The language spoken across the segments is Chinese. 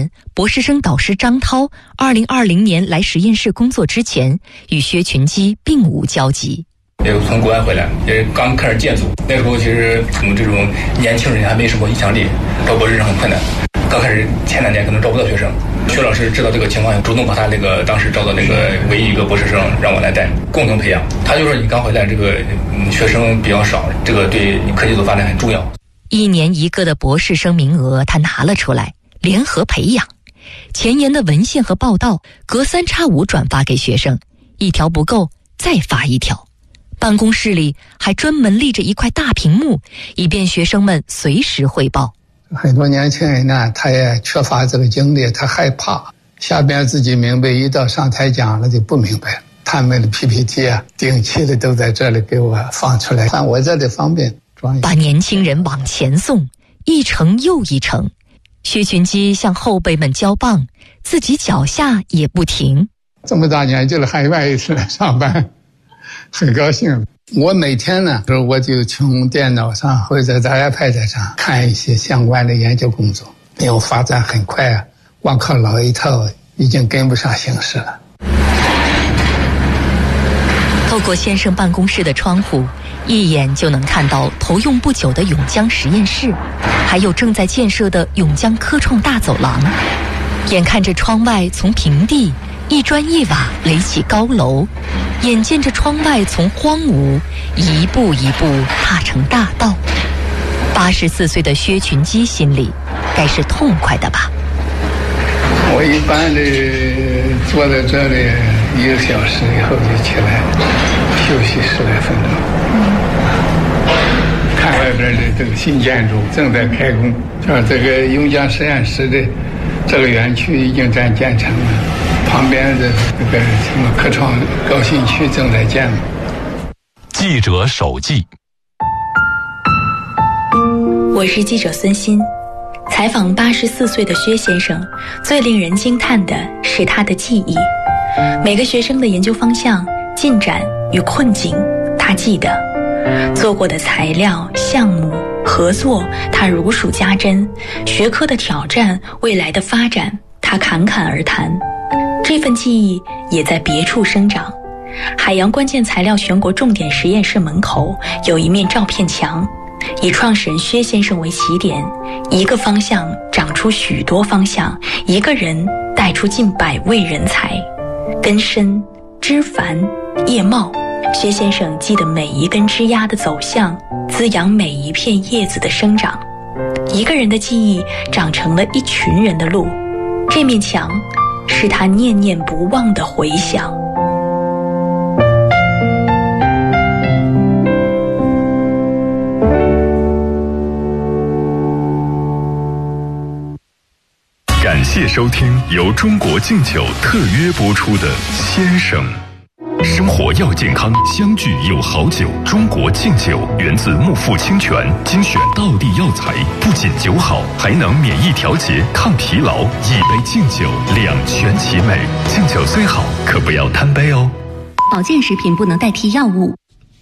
年，博士生导师张涛2020年来实验室工作之前，与薛群基并无交集。 也从国外回来，也是刚开始建组，那时候其实我们这种年轻人还没什么影响力，招博士生很困难。刚开始前2年可能招不到学生，薛老师知道这个情况，主动把他那个当时招的那个唯一一个博士生让我来带，共同培养。他就说你刚回来，这个学生比较少，这个对你科技组发展很重要。 1年1个的博士生名额他拿了出来，联合培养。前沿的文献和报道隔3差5转发给学生，1条不够再发1条。办公室里还专门立着一块大屏幕，以便学生们随时汇报。 很多年轻人呢，他也缺乏这个经历，他害怕下边自己明白，一到上台讲了就不明白了。他们的 PPT 啊，定期的都在这里给我放出来，看我这里方便装。 把年轻人往前送，一程又一程。薛群基向后辈们交棒，自己脚下也不停。 这么大年纪了，还愿意来上班，很高兴。我每天呢，我就从电脑上或者在 iPad 上看一些相关的研究工作，因为发展很快啊，光靠老一套已经跟不上形势了。 透过先生办公室的窗户，一眼就能看到投用不久的永江实验室，还有正在建设的永江科创大走廊。眼看着窗外从平地一砖一瓦垒起高楼，眼见着窗外从荒芜一步一步踏成大道。84岁的薛群基心里该是痛快的吧。 我一般的坐在这里1个小时以后就起来休息10来分钟，看外边的这个新建筑正在开工，像这个永江实验室的这个园区已经在建成了，旁边的这个什么科创高新区正在建了。 记者手记。 我是记者孙鑫。采访84岁的薛先生，最令人惊叹的是他的记忆。每个学生的研究方向、进展与困境，他记得；做过的材料、项目、合作，他如数家珍；学科的挑战、未来的发展，他侃侃而谈。这份记忆也在别处生长。海洋关键材料全国重点实验室门口有一面照片墙，以创始人薛先生为起点，一个方向长出许多方向，一个人带出近100位人才。根深枝繁叶茂，薛先生记得每一根枝丫的走向，滋养每一片叶子的生长。一个人的记忆长成了一群人的路，这面墙是他念念不忘的回响。 感谢收听由中国敬酒特约播出的《先生》。生活要健康，相聚有好酒。中国敬酒源自木富清泉精选道地药材，不仅酒好，还能免疫调节、抗疲劳。一杯敬酒，两全其美。敬酒虽好，可不要贪杯哦。 保健食品不能代替药物。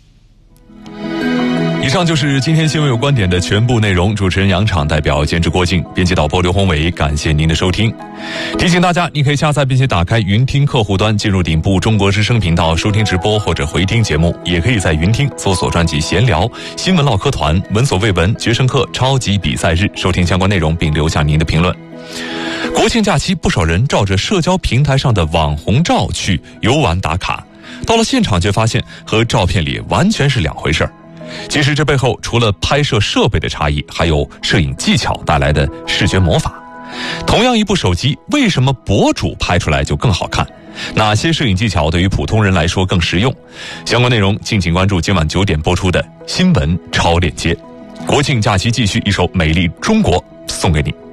以上就是今天新闻有观点的全部内容。主持人杨昶，代表监制郭靖，编辑导播刘宏伟，感谢您的收听。提醒大家，你可以下载并且打开云听客户端，进入顶部中国之声频道收听直播或者回听节目，也可以在云听搜索专辑闲聊、新闻唠嗑团、闻所未闻、决胜课、超级比赛日，收听相关内容并留下您的评论。国庆假期，不少人照着社交平台上的网红照去游玩打卡，到了现场却发现和照片里完全是两回事儿。其实这背后除了拍摄设备的差异，还有摄影技巧带来的视觉魔法。同样一部手机，为什么博主拍出来就更好看？哪些摄影技巧对于普通人来说更实用？相关内容敬请关注今晚9点播出的新闻超链接。国庆假期继续，一首《美丽中国》送给你。